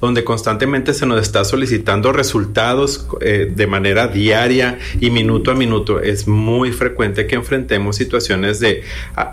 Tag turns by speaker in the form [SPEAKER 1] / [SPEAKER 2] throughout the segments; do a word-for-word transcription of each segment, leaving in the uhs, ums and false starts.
[SPEAKER 1] donde constantemente se nos está solicitando resultados eh, de manera diaria y minuto a minuto, es muy frecuente que enfrentemos situaciones de,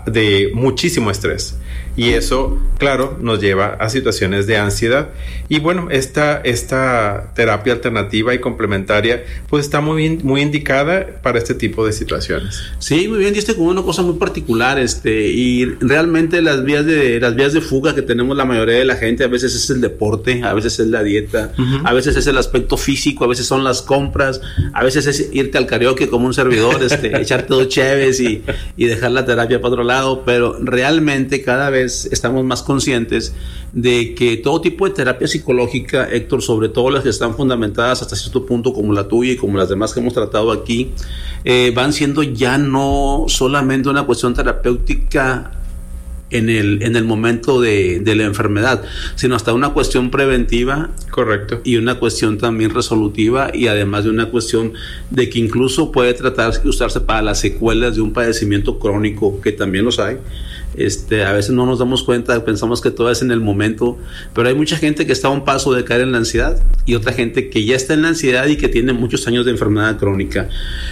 [SPEAKER 1] de muchísimo estrés. Y eso, claro, nos lleva a situaciones de ansiedad. Y bueno, esta, esta terapia alternativa y complementaria, pues está muy, muy indicada para este tipo de situaciones.
[SPEAKER 2] Sí, muy bien, diste como una cosa muy particular, este, y realmente las vías de, las vías de fuga que tenemos la mayoría de la gente, a veces es el deporte, a veces es la dieta, uh-huh. a veces es el aspecto físico, a veces son las compras, a veces es irte al karaoke como un servidor, este, echarte dos cheves y, y dejar la terapia para otro lado, pero realmente cada vez estamos más conscientes de que todo tipo de terapia psicológica, Héctor, sobre todo las que están fundamentadas hasta cierto punto como la tuya y como las demás que hemos tratado aquí, eh, van siendo ya no solamente una cuestión terapéutica en el, en el momento de, de la enfermedad, sino hasta una cuestión preventiva.
[SPEAKER 1] Correcto.
[SPEAKER 2] Y una cuestión también resolutiva, y además de una cuestión de que incluso puede tratarse y usarse para las secuelas de un padecimiento crónico, que también los hay. Este, a veces no nos damos cuenta, pensamos que todo es en el momento, pero hay mucha gente que está a un paso de caer en la ansiedad y otra gente que ya está en la ansiedad y que tiene muchos años de enfermedad crónica.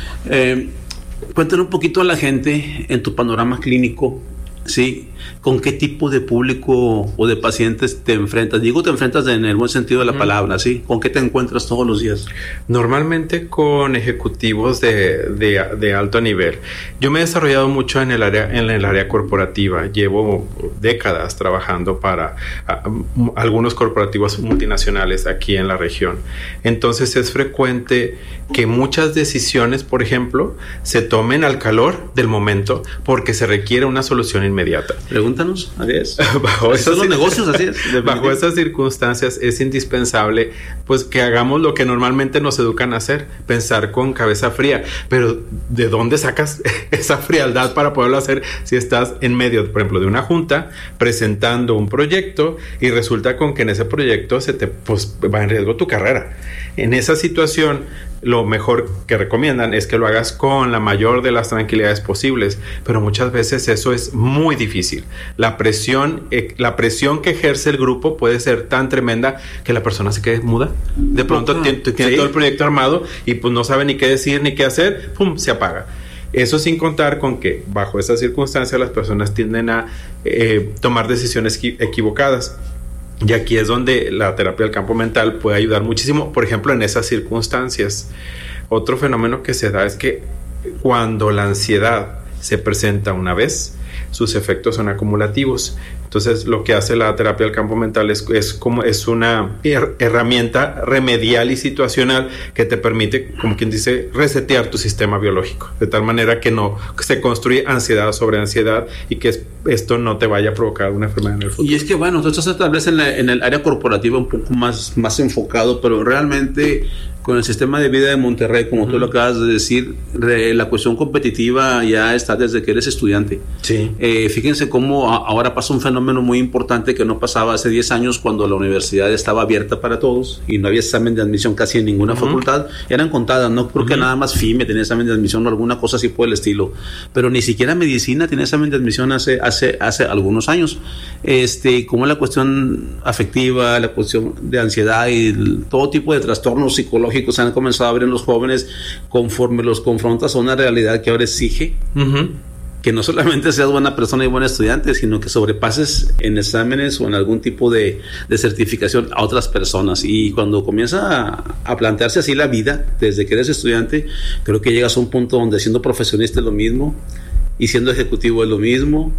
[SPEAKER 2] Eh, cuéntale un poquito a la gente en tu panorama clínico, ¿sí? ¿Con qué tipo de público o de pacientes te enfrentas? Digo, te enfrentas en el buen sentido de la mm. palabra, ¿sí? ¿Con qué te encuentras todos los días?
[SPEAKER 1] Normalmente con ejecutivos de, de, de alto nivel. Yo me he desarrollado mucho en el área, en el área corporativa. Llevo décadas trabajando para a, algunos corporativos multinacionales aquí en la región. Entonces es frecuente que muchas decisiones, por ejemplo, se tomen al calor del momento porque se requiere una solución inmediata.
[SPEAKER 2] Pregúntanos, Arias.
[SPEAKER 1] Bajo
[SPEAKER 2] esas son los negocios, así es.
[SPEAKER 1] Bajo esas circunstancias es indispensable pues que hagamos lo que normalmente nos educan a hacer, pensar con cabeza fría. Pero ¿de dónde sacas esa frialdad para poderlo hacer si estás en medio, por ejemplo, de una junta presentando un proyecto y resulta con que en ese proyecto se te pues va en riesgo tu carrera? En esa situación, lo mejor que recomiendan es que lo hagas con la mayor de las tranquilidades posibles, pero muchas veces eso es muy difícil. La presión, eh, la presión que ejerce el grupo puede ser tan tremenda que la persona se quede muda. De pronto uh-huh. tiene, tiene sí. todo el proyecto armado y pues no sabe ni qué decir ni qué hacer, ¡pum!, se apaga. Eso sin contar con que bajo esas circunstancias las personas tienden a eh, tomar decisiones equi- equivocadas. Y aquí es donde la terapia del campo mental puede ayudar muchísimo, por ejemplo, en esas circunstancias. Otro fenómeno que se da es que cuando la ansiedad se presenta una vez, sus efectos son acumulativos. Entonces, lo que hace la terapia del campo mental es, es como es una her- herramienta remedial y situacional que te permite, como quien dice, resetear tu sistema biológico, de tal manera que no que se construye ansiedad sobre ansiedad y que es, esto no te vaya a provocar una enfermedad en el futuro.
[SPEAKER 2] Y es que, bueno, tú estás tal vez en, la, en el área corporativa un poco más, más enfocado, pero realmente con el sistema de vida de Monterrey, como uh-huh. tú lo acabas de decir, re, la cuestión competitiva ya está desde que eres estudiante.
[SPEAKER 1] Sí.
[SPEAKER 2] Eh, fíjense cómo a, ahora pasa un fenómeno muy importante que no pasaba hace diez años, cuando la universidad estaba abierta para todos y no había examen de admisión casi en ninguna uh-huh. facultad. Eran contadas, no creo uh-huh. que nada más F I M E tenía examen de admisión o alguna cosa así por el estilo, pero ni siquiera medicina tenía examen de admisión hace, hace, hace algunos años. Este, como la cuestión afectiva, la cuestión de ansiedad y el, todo tipo de trastornos psicológicos se han comenzado a ver en los jóvenes conforme los confrontas a una realidad que ahora exige uh-huh. que no solamente seas buena persona y buen estudiante, sino que sobrepases en exámenes o en algún tipo de, de certificación a otras personas. Y cuando comienza a, a plantearse así la vida, desde que eres estudiante, creo que llegas a un punto donde siendo profesionista es lo mismo y siendo ejecutivo es lo mismo.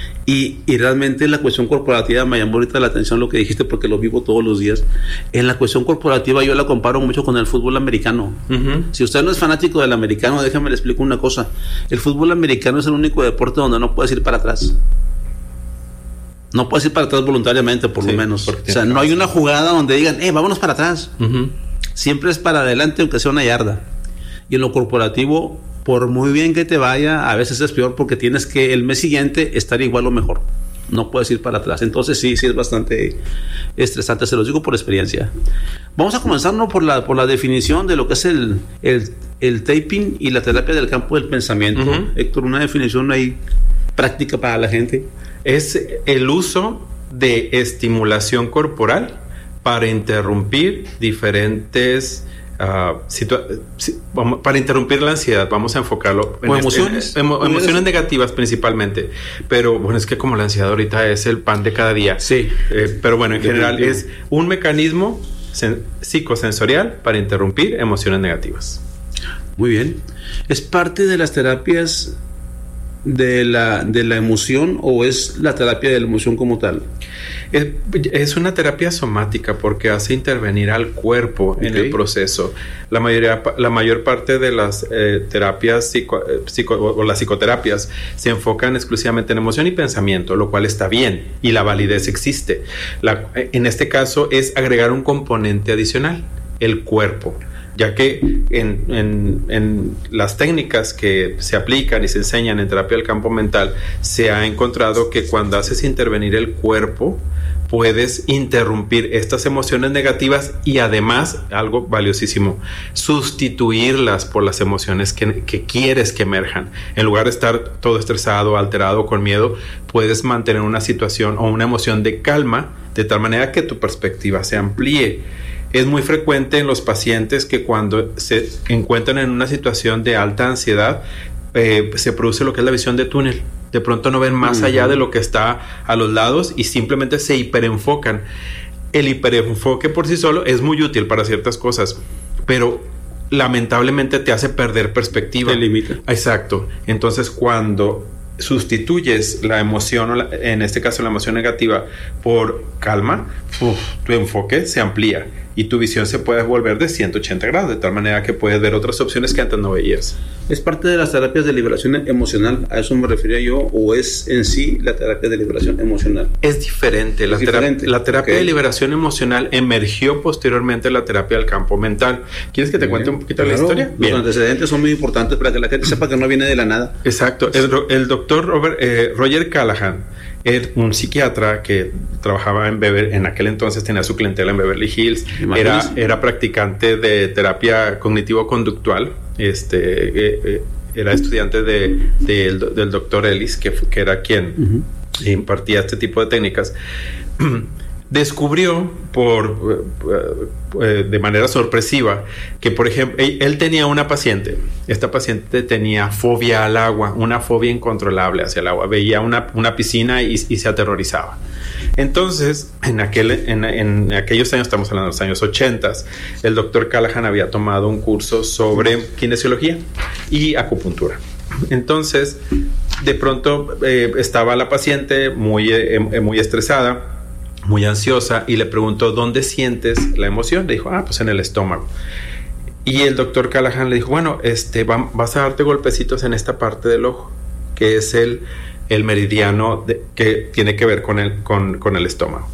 [SPEAKER 2] Y, y realmente la cuestión corporativa me llamó ahorita la atención lo que dijiste, porque lo vivo todos los días. En la cuestión corporativa yo la comparo mucho con el fútbol americano. Uh-huh. Si usted no es fanático del americano, déjame le explico una cosa. El fútbol americano es el único deporte donde no puedes ir para atrás. No puedes ir para atrás voluntariamente, por sí, lo menos. O sea, no hay una jugada donde digan, eh, vámonos para atrás. Uh-huh. Siempre es para adelante, aunque sea una yarda. Y en lo corporativo, por muy bien que te vaya, a veces es peor porque tienes que el mes siguiente estar igual o mejor. No puedes ir para atrás. Entonces sí, sí es bastante estresante, se los digo por experiencia. Vamos a comenzar, ¿no?, por la, por la definición de lo que es el, el, el taping y la terapia del campo del pensamiento. Uh-huh. Héctor, una definición ahí práctica para la gente.
[SPEAKER 1] Es el uso de estimulación corporal para interrumpir diferentes... Uh, situa- si, vamos, para interrumpir la ansiedad, vamos a enfocarlo en
[SPEAKER 2] o
[SPEAKER 1] este,
[SPEAKER 2] emociones
[SPEAKER 1] en, emo, emociones negativas principalmente, pero bueno, es que como la ansiedad ahorita es el pan de cada día,
[SPEAKER 2] sí,
[SPEAKER 1] eh, pero bueno, en general es un mecanismo sen- psicosensorial para interrumpir emociones negativas.
[SPEAKER 2] Muy bien. ¿Es parte de las terapias de la, de la emoción o es la terapia de la emoción como tal?
[SPEAKER 1] Es, es una terapia somática porque hace intervenir al cuerpo okay. en el proceso. La mayoría, la mayor parte de las eh, terapias psico, psico, o las psicoterapias se enfocan exclusivamente en emoción y pensamiento, lo cual está bien y la validez existe. La, en este caso es agregar un componente adicional, el cuerpo. Ya que en, en, en las técnicas que se aplican y se enseñan en terapia del campo mental, se ha encontrado que cuando haces intervenir el cuerpo, puedes interrumpir estas emociones negativas y además, algo valiosísimo, sustituirlas por las emociones que, que quieres que emerjan. En lugar de estar todo estresado, alterado, con miedo, puedes mantener una situación o una emoción de calma de tal manera que tu perspectiva se amplíe. Es muy frecuente en los pacientes que cuando se encuentran en una situación de alta ansiedad, eh, se produce lo que es la visión de túnel. De pronto no ven más uh-huh. allá de lo que está a los lados y simplemente se hiperenfocan. El hiperenfoque por sí solo es muy útil para ciertas cosas, pero lamentablemente te hace perder perspectiva.
[SPEAKER 2] Te limita.
[SPEAKER 1] Exacto. Entonces, cuando sustituyes la emoción, o la, en este caso la emoción negativa, por calma, uf, tu enfoque se amplía y tu visión se puede volver de ciento ochenta grados, de tal manera que puedes ver otras opciones que antes no veías.
[SPEAKER 2] ¿Es parte de las terapias de liberación emocional? ¿A eso me refería yo? ¿O es en sí la terapia de liberación emocional?
[SPEAKER 1] Es diferente. La,
[SPEAKER 2] es diferente.
[SPEAKER 1] Terapia, la terapia
[SPEAKER 2] okay.
[SPEAKER 1] de liberación emocional emergió posteriormente a la terapia del campo mental. ¿Quieres que te cuente un poquito claro, la historia?
[SPEAKER 2] Bien. Los antecedentes son muy importantes para que la gente sepa que no viene de la nada.
[SPEAKER 1] Exacto. El, el doctor Robert, eh, Roger Callahan, era un psiquiatra que trabajaba en Beverly, en aquel entonces tenía su clientela en Beverly Hills, era, era practicante de terapia cognitivo-conductual, este, eh, eh, era estudiante de, de, el, del doctor Ellis, que, que era quien uh-huh. impartía este tipo de técnicas. Descubrió por eh, de manera sorpresiva que, por ejemplo, él, él tenía una paciente. Esta paciente tenía fobia al agua, una fobia incontrolable hacia el agua. Veía una, una piscina y, y se aterrorizaba. Entonces, en, aquel, en, en aquellos años, estamos hablando de los años ochenta, el doctor Callahan había tomado un curso sobre kinesiología y acupuntura. Entonces, de pronto eh, estaba la paciente muy, eh, muy estresada, muy ansiosa, y le preguntó: ¿dónde sientes la emoción? Le dijo: ah, pues en el estómago. Y el doctor Callahan le dijo: bueno, este, va, vas a darte golpecitos en esta parte del ojo, que es el, el meridiano de, que tiene que ver con el, con, con el estómago.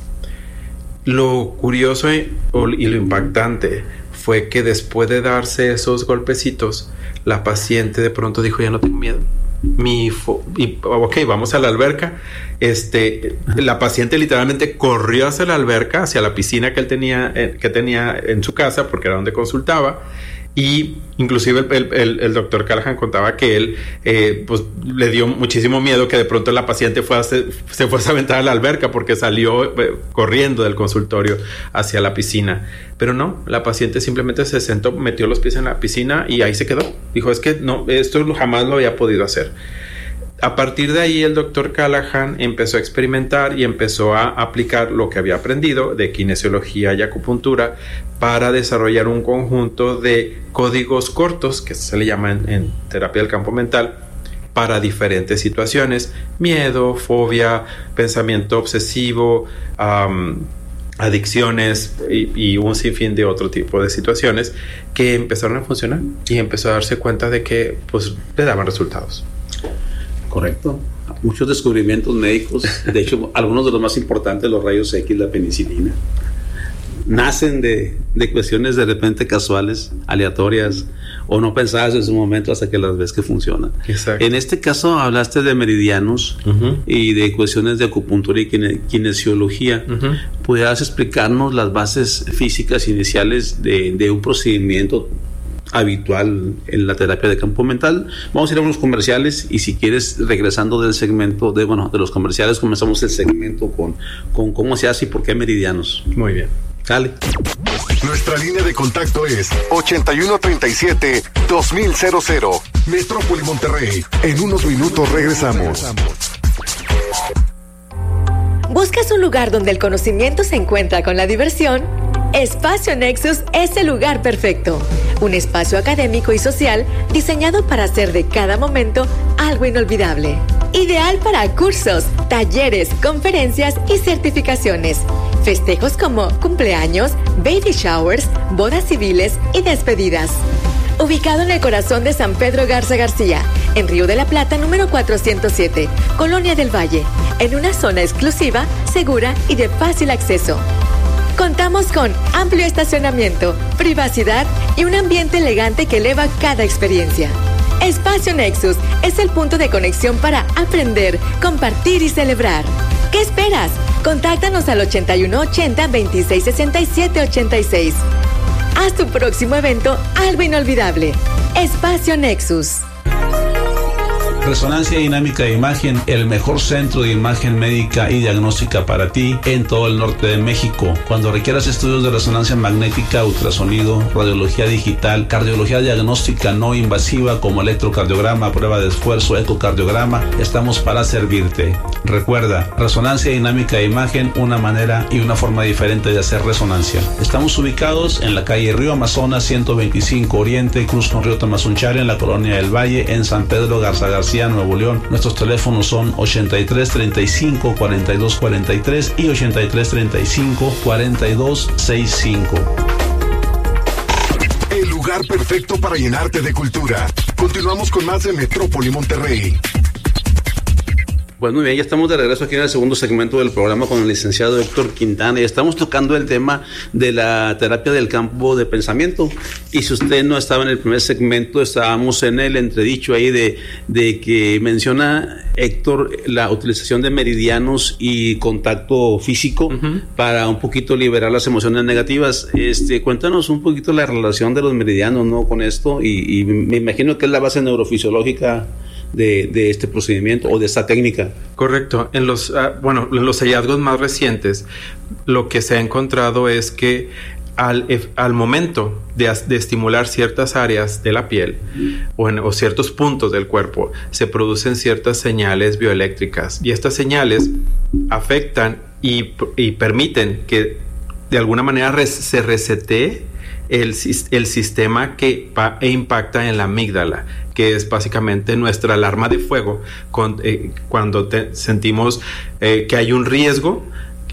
[SPEAKER 1] Lo curioso y, y lo impactante fue que después de darse esos golpecitos, la paciente de pronto dijo: ya no tengo miedo. Mi fo- y, ok, vamos a la alberca. Este, la paciente literalmente corrió hacia la alberca, hacia la piscina que él tenía, eh, que tenía en su casa, porque era donde consultaba. Y inclusive el, el, el, el doctor Callahan contaba que él eh, pues le dio muchísimo miedo que de pronto la paciente fue a se, se fuese a aventar a la alberca, porque salió eh, corriendo del consultorio hacia la piscina. Pero no, la paciente simplemente se sentó, metió los pies en la piscina y ahí se quedó. Dijo: es que no, esto jamás lo había podido hacer. A partir de ahí, el doctor Callahan empezó a experimentar y empezó a aplicar lo que había aprendido de kinesiología y acupuntura para desarrollar un conjunto de códigos cortos, que se le llama en, en terapia del campo mental, para diferentes situaciones: miedo, fobia, pensamiento obsesivo, um, adicciones y, y un sinfín de otro tipo de situaciones que empezaron a funcionar, y empezó a darse cuenta de que pues le daban resultados.
[SPEAKER 2] Correcto. Muchos descubrimientos médicos, de hecho, algunos de los más importantes, los rayos X, la penicilina, nacen de, de cuestiones de repente casuales, aleatorias, o no pensadas en su momento hasta que las ves que funcionan.
[SPEAKER 1] Exacto.
[SPEAKER 2] En este caso hablaste de meridianos uh-huh. y de cuestiones de acupuntura y kine, kinesiología. Uh-huh. ¿Podrías explicarnos las bases físicas iniciales de, de un procedimiento habitual en la terapia de campo mental? Vamos a ir a unos comerciales, y si quieres, regresando del segmento de, bueno, de los comerciales, comenzamos el segmento con, con cómo se hace y por qué meridianos.
[SPEAKER 1] Muy bien.
[SPEAKER 2] Dale.
[SPEAKER 3] Nuestra línea de contacto es ochenta y uno treinta y siete dos mil. Metrópoli Monterrey. En unos minutos regresamos.
[SPEAKER 4] ¿Buscas un lugar donde el conocimiento se encuentra con la diversión? Espacio Nexus es el lugar perfecto. Un espacio académico y social diseñado para hacer de cada momento algo inolvidable. Ideal para cursos, talleres, conferencias y certificaciones. Festejos como cumpleaños, baby showers, bodas civiles y despedidas. Ubicado en el corazón de San Pedro Garza García, en Río de la Plata número cuatrocientos siete, Colonia del Valle, en una zona exclusiva, segura y de fácil acceso. Contamos con amplio estacionamiento, privacidad y un ambiente elegante que eleva cada experiencia. Espacio Nexus es el punto de conexión para aprender, compartir y celebrar. ¿Qué esperas? Contáctanos al ochenta y uno ochenta veintiséis sesenta y siete ochenta y seis. Haz tu próximo evento algo inolvidable. Espacio Nexus.
[SPEAKER 2] Resonancia Dinámica de Imagen, el mejor centro de imagen médica y diagnóstica para ti en todo el norte de México. Cuando requieras estudios de resonancia magnética, ultrasonido, radiología digital, cardiología diagnóstica no invasiva como electrocardiograma, prueba de esfuerzo, ecocardiograma, estamos para servirte. Recuerda, Resonancia Dinámica de Imagen, una manera y una forma diferente de hacer resonancia. Estamos ubicados en la calle Río Amazonas ciento veinticinco Oriente, Cruz con Río Tamazunchale, en la Colonia del Valle, en San Pedro Garza García, Nuevo León. Nuestros teléfonos son ochenta y tres treinta y cinco cuarenta y dos cuarenta y tres y ochenta y tres treinta y cinco cuarenta y dos sesenta y cinco.
[SPEAKER 3] El lugar perfecto para llenarte de cultura. Continuamos con más de Metrópoli Monterrey.
[SPEAKER 2] Pues muy bien, ya estamos de regreso aquí en el segundo segmento del programa con el licenciado Héctor Quintana y estamos tocando el tema de la terapia del campo de pensamiento. Y si usted no estaba en el primer segmento, estábamos en el entredicho ahí de, de que menciona Héctor la utilización de meridianos y contacto físico uh-huh. para un poquito liberar las emociones negativas. Este, cuéntanos un poquito la relación de los meridianos, ¿no? Con esto y, y me imagino que es la base neurofisiológica De, de este procedimiento o de esta técnica.
[SPEAKER 1] Correcto. En los, uh, bueno, en los hallazgos más recientes, lo que se ha encontrado es que al, al momento de, de estimular ciertas áreas de la piel o, en, o ciertos puntos del cuerpo, se producen ciertas señales bioeléctricas y estas señales afectan y, y permiten que de alguna manera res, se resetee El, el sistema que pa, e impacta en la amígdala, que es básicamente nuestra alarma de fuego con, eh, cuando te, sentimos eh, que hay un riesgo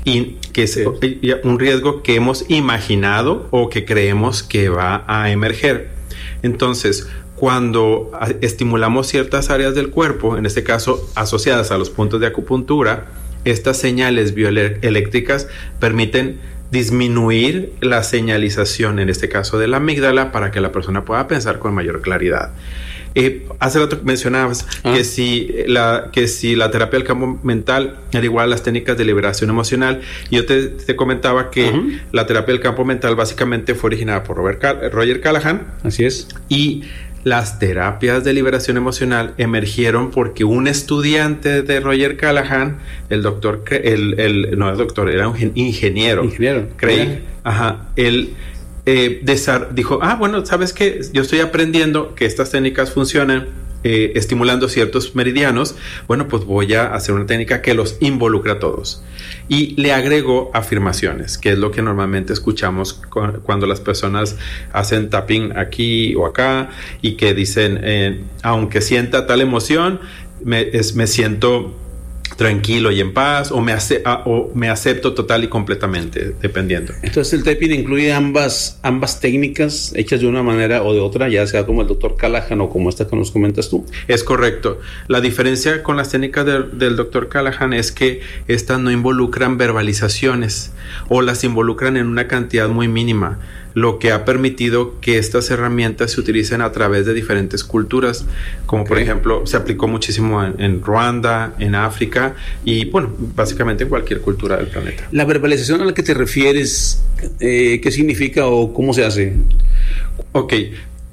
[SPEAKER 1] y que es un riesgo que hemos imaginado o que creemos que va a emerger. Entonces, cuando estimulamos ciertas áreas del cuerpo, en este caso asociadas a los puntos de acupuntura, estas señales bioeléctricas permiten disminuir la señalización, en este caso de la amígdala, para que la persona pueda pensar con mayor claridad. Eh, hace rato mencionabas ah. que, si la, que si la terapia del campo mental era igual a las técnicas de liberación emocional. Yo te, te comentaba que uh-huh. la terapia del campo mental básicamente fue originada por Robert Cal- Roger Callahan.
[SPEAKER 2] Así es.
[SPEAKER 1] Y las terapias de liberación emocional emergieron porque un estudiante de Roger Callahan, el doctor, el, el, no el doctor, era un ingeniero.
[SPEAKER 2] Ingeniero.
[SPEAKER 1] Craig, ajá, él eh, desar- dijo, ah, bueno, ¿sabes qué? Yo estoy aprendiendo que estas técnicas funcionan eh, estimulando ciertos meridianos. Bueno, pues voy a hacer una técnica que los involucra a todos. Y le agregó afirmaciones, que es lo que normalmente escuchamos con, cuando las personas hacen tapping aquí o acá y que dicen, eh, aunque sienta tal emoción, me, es, me siento tranquilo y en paz, o me, ace- a, o me acepto total y completamente, dependiendo.
[SPEAKER 2] Entonces el tapping incluye ambas, ambas técnicas hechas de una manera o de otra, ya sea como el doctor Callahan o como esta que nos comentas tú.
[SPEAKER 1] Es correcto. La diferencia con las técnicas de, del doctor Callahan es que estas no involucran verbalizaciones o las involucran en una cantidad muy mínima, lo que ha permitido que estas herramientas se utilicen a través de diferentes culturas, como okay. por ejemplo se aplicó muchísimo en, en Ruanda, en África y bueno, básicamente en cualquier cultura del planeta.
[SPEAKER 2] La verbalización a la que te refieres, eh, ¿qué significa o cómo se hace?
[SPEAKER 1] Ok,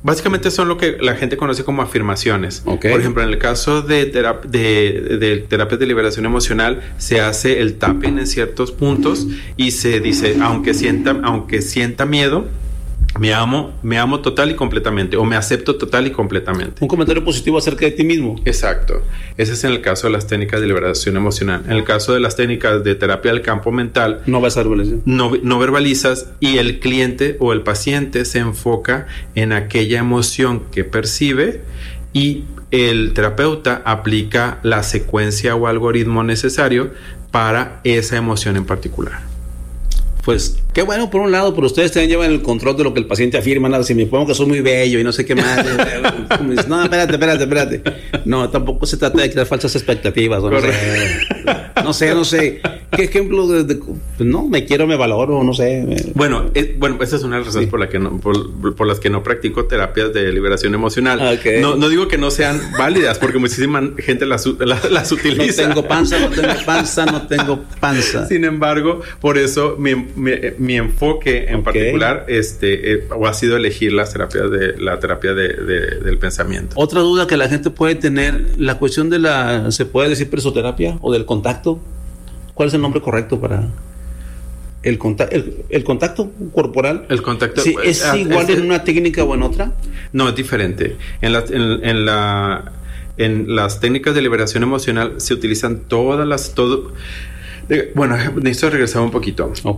[SPEAKER 1] Básicamente son lo que la gente conoce como afirmaciones.
[SPEAKER 2] Okay.
[SPEAKER 1] Por ejemplo, en el caso de, terap de, de terapia de liberación emocional, se hace el tapping en ciertos puntos y se dice, aunque sienta, aunque sienta miedo, me amo, me amo total y completamente, o me acepto total y completamente.
[SPEAKER 2] Un comentario positivo acerca de ti mismo.
[SPEAKER 1] Exacto. Ese es en el caso de las técnicas de liberación emocional. En el caso de las técnicas de terapia del campo mental,
[SPEAKER 2] no vas a verbalizar.
[SPEAKER 1] No, no verbalizas y el cliente o el paciente se enfoca en aquella emoción que percibe y el terapeuta aplica la secuencia o algoritmo necesario para esa emoción en particular.
[SPEAKER 2] Pues qué bueno por un lado, pero ustedes también llevan el control de lo que el paciente afirma. Nada, si me pongo que soy muy bello y no sé qué más. No, espérate, espérate, espérate. No, tampoco se trata de crear falsas expectativas. No sé, no sé, no sé. ¿Qué ejemplo de, de no me quiero, me valoro, no sé?
[SPEAKER 1] Bueno, es, bueno, esa es una de las razones sí. por, la que no, por, por las que no practico terapias de liberación emocional. Okay. No, no digo que no sean válidas, porque muchísima gente las, las, las utiliza.
[SPEAKER 2] No tengo panza, no tengo panza, no tengo panza.
[SPEAKER 1] Sin embargo, por eso mi, mi, mi enfoque en okay. particular este, eh, ha sido elegir las terapias de la terapia de, de, del pensamiento.
[SPEAKER 2] Otra duda que la gente puede tener, la cuestión de la, ¿se puede decir presoterapia o del contacto? ¿Cuál es el nombre correcto para el, conta el, el contacto corporal?
[SPEAKER 1] El contacto.
[SPEAKER 2] Sí, ¿es ah, igual es, en una técnica o en otra?
[SPEAKER 1] No, es diferente. En la, en, en la, en las técnicas de liberación emocional se utilizan todas las, todo. Eh, bueno, necesito regresar un poquito.
[SPEAKER 2] Ok.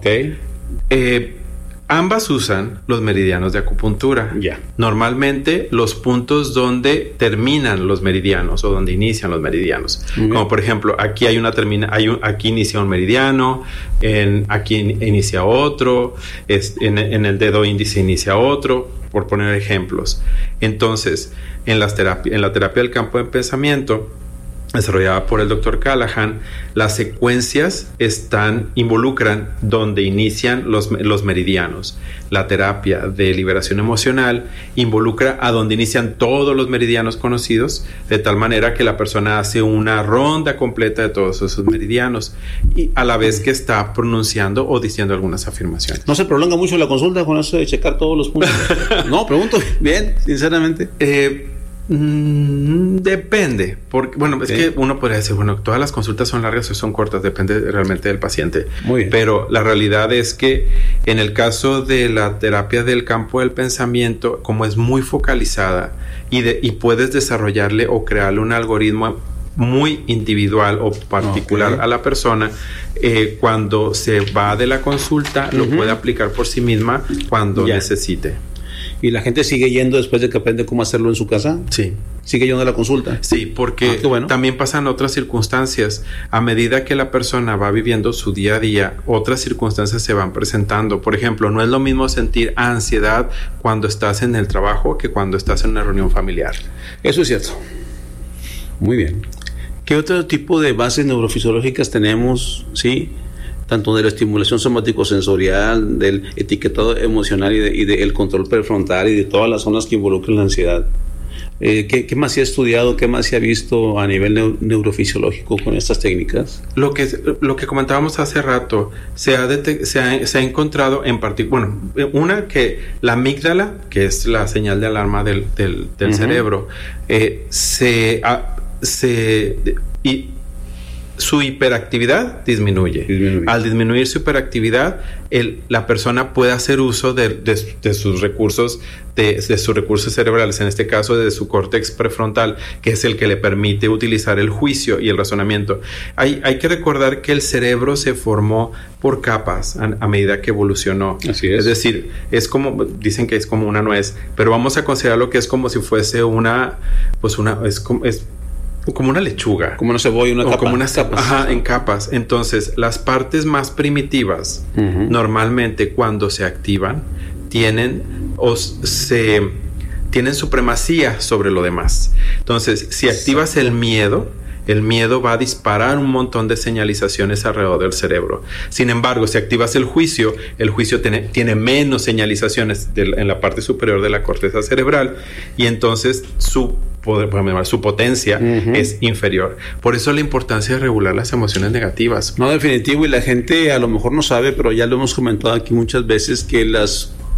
[SPEAKER 1] Eh, Ambas usan los meridianos de acupuntura.
[SPEAKER 2] Ya. Yeah.
[SPEAKER 1] Normalmente los puntos donde terminan los meridianos o donde inician los meridianos. Mm-hmm. Como por ejemplo, aquí hay una termina, hay un, aquí inicia un meridiano, en, aquí in, inicia otro, es, en, en el dedo índice inicia otro, por poner ejemplos. Entonces, en, las terapi en la terapia del campo de pensamiento, desarrollada por el doctor Callahan, las secuencias están, involucran donde inician los, los meridianos. La terapia de liberación emocional involucra a donde inician todos los meridianos conocidos, de tal manera que la persona hace una ronda completa de todos esos meridianos y a la vez que está pronunciando o diciendo algunas afirmaciones.
[SPEAKER 2] ¿No se prolonga mucho la consulta con eso de checar todos los puntos? No, pregunto bien, sinceramente.
[SPEAKER 1] Eh... Mm, depende, porque bueno, es sí. que uno podría decir, bueno, todas las consultas son largas o son cortas, depende realmente del paciente.
[SPEAKER 2] Muy bien.
[SPEAKER 1] Pero la realidad es que en el caso de la terapia del campo del pensamiento, como es muy focalizada y, de, y puedes desarrollarle o crearle un algoritmo muy individual o particular okay. a la persona, eh, cuando se va de la consulta, uh-huh. lo puede aplicar por sí misma cuando yeah. necesite.
[SPEAKER 2] ¿Y la gente sigue yendo después de que aprende cómo hacerlo en su casa?
[SPEAKER 1] Sí.
[SPEAKER 2] ¿Sigue yendo a la consulta?
[SPEAKER 1] Sí, porque ah, bueno. también pasan otras circunstancias. A medida que la persona va viviendo su día a día, otras circunstancias se van presentando. Por ejemplo, no es lo mismo sentir ansiedad cuando estás en el trabajo que cuando estás en una reunión familiar.
[SPEAKER 2] Eso es cierto. Muy bien. ¿Qué otro tipo de bases neurofisiológicas tenemos? Sí. Tanto de la estimulación somático-sensorial, del etiquetado emocional y, de, y del control prefrontal y de todas las zonas que involucran la ansiedad. Eh, ¿qué, ¿Qué más se ha estudiado, qué más se ha visto a nivel neu neurofisiológico con estas técnicas?
[SPEAKER 1] Lo que, lo que comentábamos hace rato, se ha, se ha, se ha encontrado en particular, bueno, una que la amígdala, que es la señal de alarma del, del, del uh-huh. cerebro, eh, se... A, se y, su hiperactividad disminuye. disminuye. Al disminuir su hiperactividad, el, la persona puede hacer uso de, de, de sus recursos, de, de sus recursos cerebrales, en este caso de su córtex prefrontal, que es el que le permite utilizar el juicio y el razonamiento. Hay, hay que recordar que el cerebro se formó por capas a, a medida que evolucionó.
[SPEAKER 2] Así es.
[SPEAKER 1] Es decir, es como, dicen que es como una nuez, pero vamos a considerarlo que es como si fuese una, pues una, es como, es como una lechuga,
[SPEAKER 2] como una cebolla, una
[SPEAKER 1] o
[SPEAKER 2] capa,
[SPEAKER 1] como unas capas, ajá, en capas. Entonces, las partes más primitivas, uh-huh. normalmente cuando se activan, tienen o se tienen supremacía sobre lo demás. Entonces, si activas el miedo, el miedo va a disparar un montón de señalizaciones alrededor del cerebro. Sin embargo, si activas el juicio, el juicio tiene, tiene menos señalizaciones de, en la parte superior de la corteza cerebral y entonces su poder, su potencia uh-huh. es inferior. Por eso la importancia de regular las emociones negativas.
[SPEAKER 2] No, definitivo, y la gente a lo mejor no sabe, pero ya lo hemos comentado aquí muchas veces, que las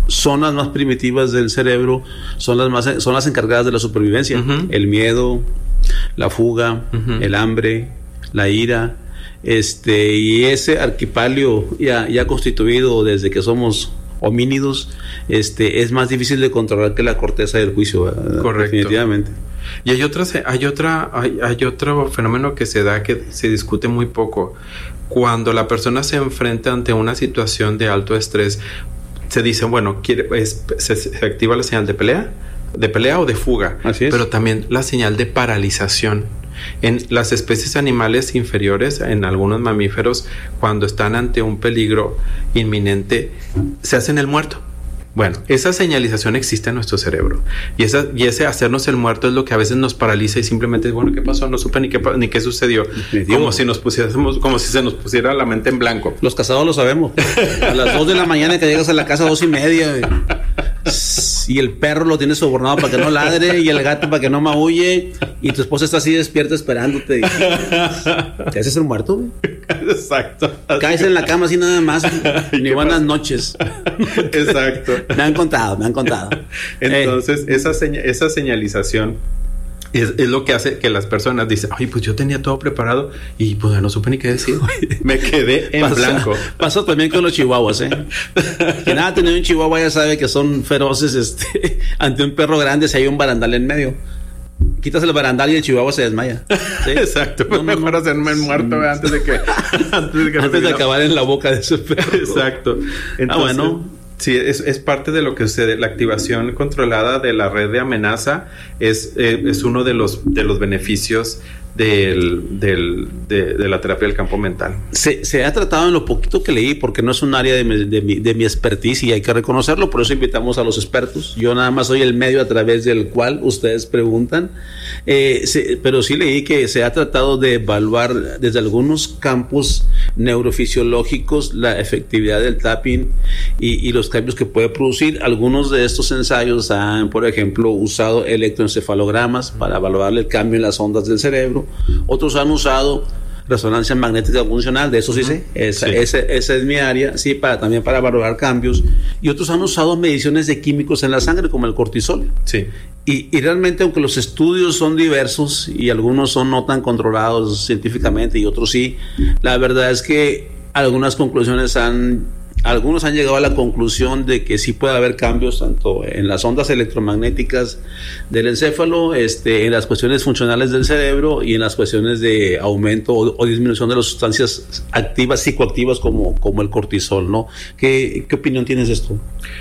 [SPEAKER 2] zonas más primitivas del cerebro son las más son las encargadas de la supervivencia. Uh-huh. El miedo, la fuga, uh-huh. el hambre, la ira, este y ese arquipalio ya, ya constituido desde que somos homínidos, este es más difícil de controlar que la corteza del juicio. ¿Verdad?
[SPEAKER 1] Correcto.
[SPEAKER 2] Definitivamente.
[SPEAKER 1] Y hay otra, hay otra, hay, hay otro fenómeno que se da que se discute muy poco. Cuando la persona se enfrenta ante una situación de alto estrés, se dice, bueno, quiere, es, se, se activa la señal de pelea, de pelea o de fuga.
[SPEAKER 2] Así es.
[SPEAKER 1] Pero también la señal de paralización. En las especies animales inferiores, en algunos mamíferos, cuando están ante un peligro inminente, se hacen el muerto. Bueno, esa señalización existe en nuestro cerebro. Y, esa, y ese hacernos el muerto es lo que a veces nos paraliza y simplemente, bueno, ¿qué pasó? No supe ni qué, ni qué sucedió. Como si nos pusiéramos, como si se nos pusiera la mente en blanco.
[SPEAKER 2] Los casados lo sabemos. A las dos de la mañana que llegas a la casa, dos y media. Y el perro lo tienes sobornado para que no ladre, y el gato para que no maulle, y tu esposa está así despierta esperándote. ¿Te haces el muerto, güey?
[SPEAKER 1] Exacto.
[SPEAKER 2] Caes en la cama así nada más. Ni buenas noches.
[SPEAKER 1] Exacto.
[SPEAKER 2] Me han contado, me han contado.
[SPEAKER 1] Entonces, eh. esa, seña, esa señalización es, es lo que hace que las personas dicen, ay, pues yo tenía todo preparado y pues no supe ni qué decir. Me quedé en
[SPEAKER 2] pasa,
[SPEAKER 1] blanco.
[SPEAKER 2] Pasó también con los chihuahuas, ¿eh? Quien ha tenido un chihuahua ya sabe que son feroces, este, ante un perro grande si hay un barandal en medio. Quitas el barandal y el chihuahua se desmaya. ¿Sí?
[SPEAKER 1] Exacto. Pues no, no, mejor no. hacerme el muerto mm. antes de que...
[SPEAKER 2] antes de, que antes de acabar en la boca de ese perro.
[SPEAKER 1] Exacto. Entonces, ah, bueno... Sí, es, es parte de lo que sucede. La activación controlada de la red de amenaza es, eh, es uno de los, de los beneficios del, del, de, de la terapia del campo mental.
[SPEAKER 2] Se, se ha tratado en lo poquito que leí, porque no es un área de mi, de, mi, de mi expertise y hay que reconocerlo, por eso invitamos a los expertos. Yo nada más soy el medio a través del cual ustedes preguntan, eh, se, pero sí leí que se ha tratado de evaluar desde algunos campos neurofisiológicos la efectividad del tapping y, y los cambios que puede producir. Algunos de estos ensayos han, por ejemplo, usado electroencefalogramas para evaluar el cambio en las ondas del cerebro. Otros han usado resonancia magnética funcional, de eso sí sé, esa, sí. esa, esa es mi área, sí, para, también para valorar cambios. Y otros han usado mediciones de químicos en la sangre, como el cortisol.
[SPEAKER 1] Sí.
[SPEAKER 2] Y, y realmente, aunque los estudios son diversos y algunos son no tan controlados científicamente y otros sí, la verdad es que algunas conclusiones han... Algunos han llegado a la conclusión de que sí puede haber cambios tanto en las ondas electromagnéticas del encéfalo, este, en las cuestiones funcionales del cerebro y en las cuestiones de aumento o, o disminución de las sustancias activas, psicoactivas como, como el cortisol, ¿no? ¿Qué, qué opinión tienes de esto?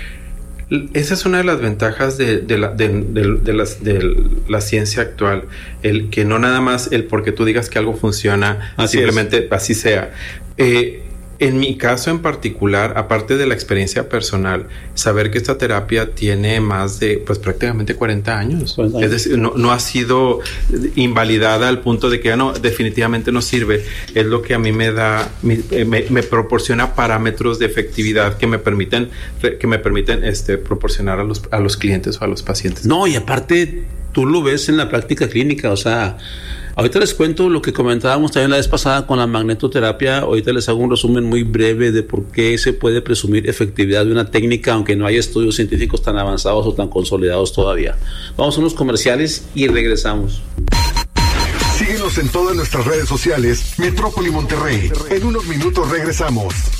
[SPEAKER 1] Esa es una de las ventajas de, de, la, de, de, de, las, de la ciencia actual, el que no nada más el porque tú digas que algo funciona, así simplemente es. Así sea. Eh, En mi caso en particular, aparte de la experiencia personal, saber que esta terapia tiene más de, pues prácticamente cuarenta años. cuarenta años. Es decir, no, no ha sido invalidada al punto de que ya no, definitivamente no sirve. Es lo que a mí me da, me, me, me proporciona parámetros de efectividad que me permiten, que me permiten este, proporcionar a los, a los clientes o a los pacientes.
[SPEAKER 2] No, y aparte, tú lo ves en la práctica clínica, o sea... Ahorita les cuento lo que comentábamos también la vez pasada con la magnetoterapia. Ahorita les hago un resumen muy breve de por qué se puede presumir efectividad de una técnica, aunque no hay estudios científicos tan avanzados o tan consolidados todavía. Vamos a unos comerciales y regresamos.
[SPEAKER 3] Síguenos en todas nuestras redes sociales, Metrópoli Monterrey. En unos minutos regresamos.